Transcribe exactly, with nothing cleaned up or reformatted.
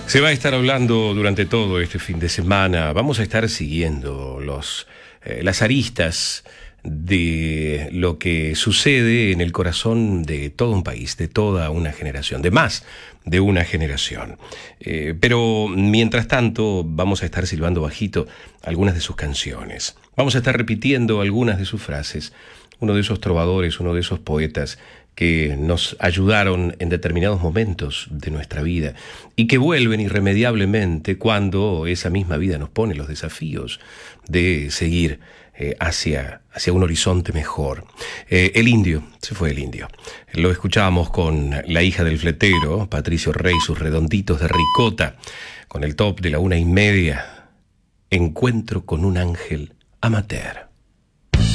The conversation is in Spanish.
Se va a estar hablando durante todo este fin de semana. Vamos a estar siguiendo los, eh, las aristas de lo que sucede en el corazón de todo un país, de toda una generación, de más de una generación. Eh, pero mientras tanto vamos a estar silbando bajito algunas de sus canciones. Vamos a estar repitiendo algunas de sus frases. Uno de esos trovadores, uno de esos poetas que nos ayudaron en determinados momentos de nuestra vida y que vuelven irremediablemente cuando esa misma vida nos pone los desafíos de seguir eh, hacia, hacia un horizonte mejor. Eh, el indio, se fue el indio. Lo escuchábamos con la hija del fletero, Patricio Rey, sus redonditos de ricota, con el top de la una y media. Encuentro con un ángel amateur.